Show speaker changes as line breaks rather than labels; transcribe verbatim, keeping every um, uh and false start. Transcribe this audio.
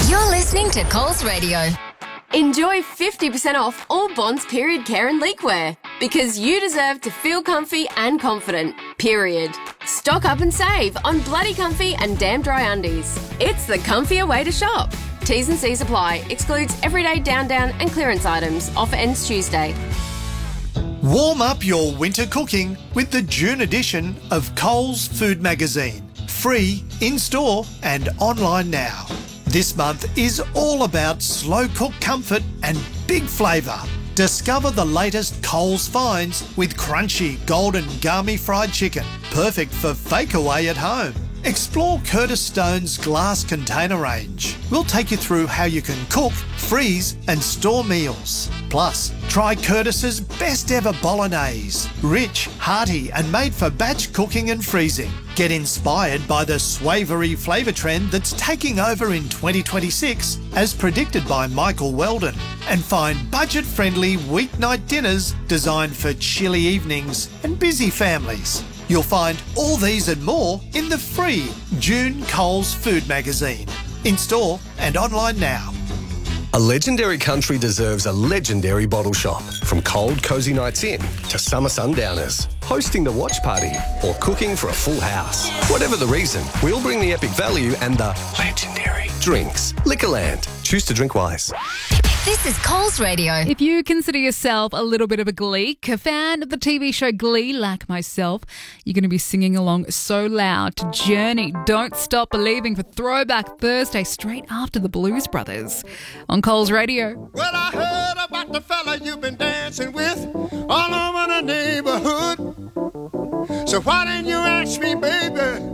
You're listening to Coles Radio.
Enjoy fifty percent off all Bonds Period Care and Leakwear because you deserve to feel comfy and confident, period. Stock up and save on Bloody Comfy and Damn Dry Undies. It's the comfier way to shop. T's and C's apply. Excludes everyday down down and clearance items. Offer ends Tuesday.
Warm up your winter cooking with the June edition of Coles Food Magazine. Free, in-store and online now. This month is all about slow-cooked comfort and big flavour. Discover the latest Coles finds with crunchy golden gummy fried chicken, perfect for fake away at home. Explore Curtis Stone's glass container range. We'll take you through how you can cook, freeze and store meals. Plus, try Curtis's best ever bolognese. Rich, hearty and made for batch cooking and freezing. Get inspired by the swavery flavour trend that's taking over in twenty twenty-six as predicted by Michael Weldon. And find budget-friendly weeknight dinners designed for chilly evenings and busy families. You'll find all these and more in the free June Coles Food Magazine. In store and online now.
A legendary country deserves a legendary bottle shop. From cold, cosy nights in to summer sundowners, hosting the watch party or cooking for a full house. Whatever the reason, we'll bring the epic value and the legendary drinks. Liquorland. Choose to drink wise.
This is Coles Radio.
If you consider yourself a little bit of a Gleek, a fan of the T V show Glee like myself, you're going to be singing along so loud to Journey, Don't Stop Believing for Throwback Thursday straight after the Blues Brothers on Coles Radio.
Well, I heard about the fella you've been dancing with all over the neighborhood. So why didn't you ask me, baby?